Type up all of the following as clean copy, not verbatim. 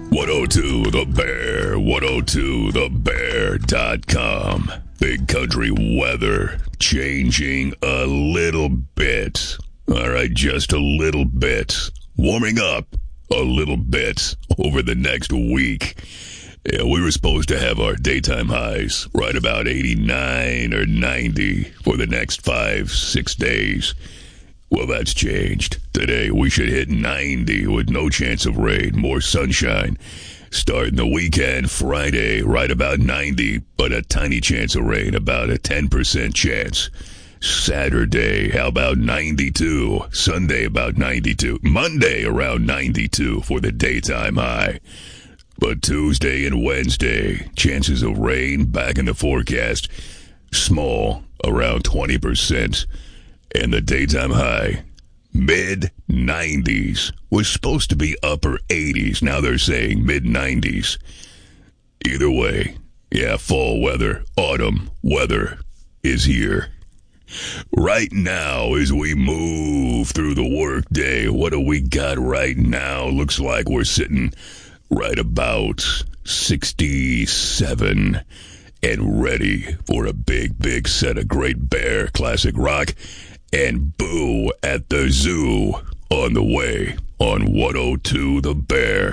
102 The Bear, 102thebear.com. Big country weather changing a little bit. All right, just a little bit. Warming up a little bit over the next week. Yeah, we were supposed to have our daytime highs right about 89 or 90 for the next 5-6 days. Well, that's changed. Today, we should hit 90 with no chance of rain, more sunshine. Starting the weekend, Friday, right about 90, but a tiny chance of rain, about a 10% chance. Saturday, how about 92? Sunday, about 92. Monday, around 92 for the daytime high. But Tuesday and Wednesday, chances of rain back in the forecast, small, around 20%. And the daytime high, mid-90s. Was supposed to be upper 80s. Now they're saying mid-90s. Either way, yeah, fall weather, autumn weather is here. Right now, as we move through the workday, what do we got right now? Looks like we're sitting right about 67 and ready for a big set of Great Bear classic rock and Boo at the Zoo on the way on 102 The Bear,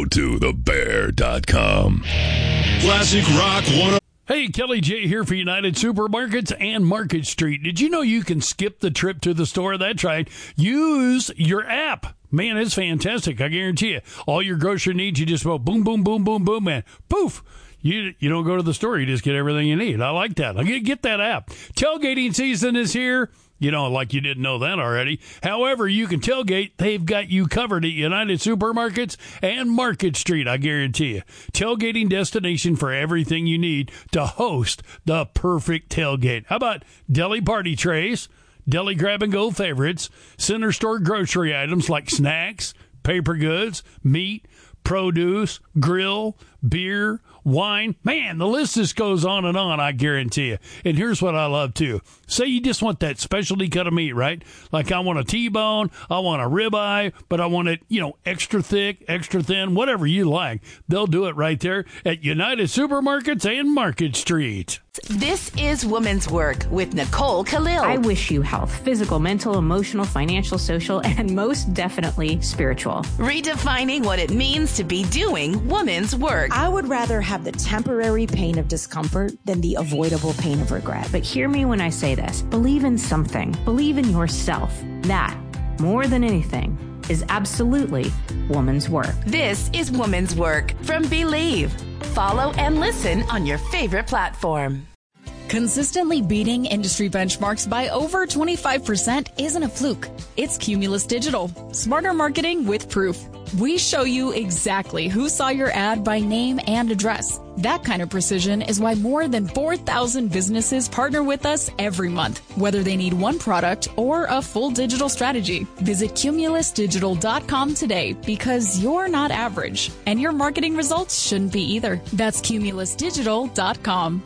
102thebear.com. Classic Rock 102. Hey, Kelly J here for United Supermarkets and Market Street. Did you know you can skip the trip to the store? That's right. Use your app. Man, it's fantastic. I guarantee you. All your grocery needs, you just go boom, boom, boom, boom, boom, and poof. You don't go to the store. You just get everything you need. I like that. Get that app. Tailgating season is here. Like you didn't know that already. However, you can tailgate. They've got you covered at United Supermarkets and Market Street, I guarantee you. Tailgating destination for everything you need to host the perfect tailgate. How about deli party trays, deli grab-and-go favorites, center store grocery items like snacks, paper goods, meat, produce, grill, beer, wine. Man, the list just goes on and on, I guarantee you. And here's what I love, too. Say you just want that specialty cut of meat, right? Like I want a T-bone, I want a ribeye, but I want it, extra thick, extra thin, whatever you like. They'll do it right there at United Supermarkets and Market Street. This is Woman's Work with Nicole Khalil. I wish you health, physical, mental, emotional, financial, social, and most definitely spiritual. Redefining what it means to be doing woman's work. I would rather have the temporary pain of discomfort than the avoidable pain of regret. But hear me when I say this. Believe in something. Believe in yourself. That, more than anything, is absolutely woman's work. This is Woman's Work from Believe. Follow and listen on your favorite platform. Consistently beating industry benchmarks by over 25% isn't a fluke. It's Cumulus Digital. Smarter marketing with proof. We show you exactly who saw your ad by name and address. That kind of precision is why more than 4,000 businesses partner with us every month, whether they need one product or a full digital strategy. Visit cumulusdigital.com today because you're not average, and your marketing results shouldn't be either. That's cumulusdigital.com.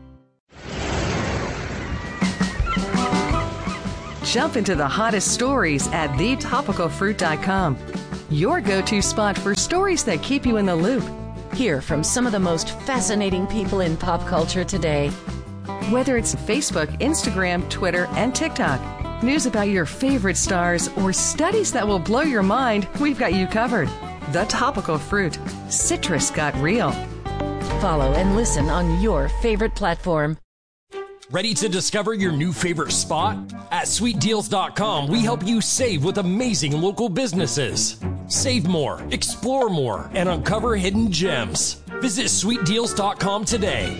Jump into the hottest stories at thetopicalfruit.com. Your go-to spot for stories that keep you in the loop. Hear from some of the most fascinating people in pop culture today. Whether it's Facebook, Instagram, Twitter, and TikTok, news about your favorite stars, or studies that will blow your mind, we've got you covered. The Topical Fruit. Citrus got real. Follow and listen on your favorite platform. Ready to discover your new favorite spot? At sweetdeals.com, we help you save with amazing local businesses. Save more, explore more, and uncover hidden gems. Visit sweetdeals.com today.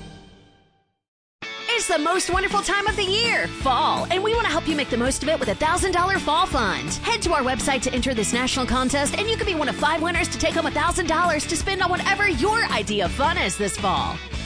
It's the most wonderful time of the year, fall, and we want to help you make the most of it with a $1,000 fall fund. Head to our website to enter this national contest, and you could be one of 5 winners to take home $1,000 to spend on whatever your idea of fun is this fall.